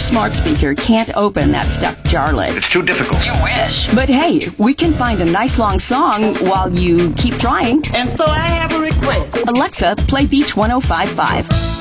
smart speaker can't open that stuck jar lid. It's too difficult. You wish. But hey, we can find a nice long song while you keep trying. And so I have a request. Alexa, play Beach 105.5.